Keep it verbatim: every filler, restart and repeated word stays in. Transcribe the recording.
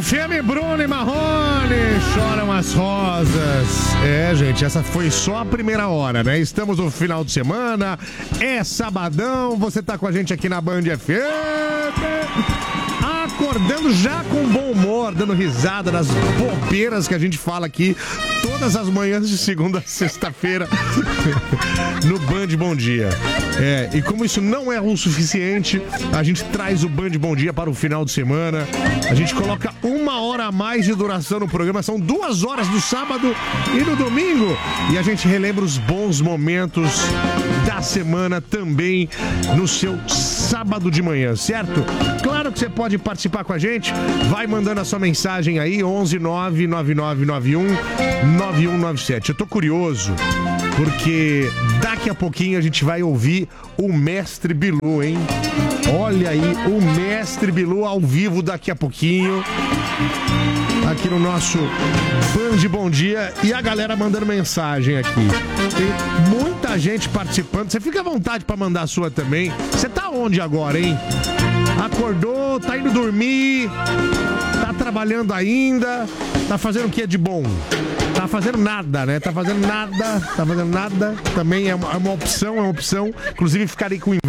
F M, Bruno e Marrone, choram as rosas. É, gente, essa foi só a primeira hora, né? Estamos no final de semana, é sabadão, você tá com a gente aqui na Band F M, acordando já com bom humor, dando risada nas bobeiras que a gente fala aqui todas as manhãs de segunda a sexta-feira no Band Bom Dia. É, e como isso não é o suficiente, a gente traz o Band Bom Dia para o final de semana. A gente coloca uma hora a mais de duração no programa, são duas horas no sábado e no domingo. E a gente relembra os bons momentos da semana também no seu sábado de manhã, certo? Claro que você pode participar com a gente, vai mandando a sua mensagem aí, onze nove nove nove nove um nove um nove sete. Eu tô curioso, porque daqui a pouquinho a gente vai ouvir o Mestre Bilu, hein? Olha aí, o Mestre Bilu ao vivo daqui a pouquinho, aqui no nosso Band Bom Dia, e a galera mandando mensagem aqui. Tem muita gente participando, você fica à vontade pra mandar a sua também. Você tá onde agora, hein? Acordou, tá indo dormir, tá trabalhando ainda, tá fazendo o que de bom? Tá fazendo nada, né? Tá fazendo nada, tá fazendo nada. Também é uma, é uma opção, é uma opção. Inclusive, ficarei com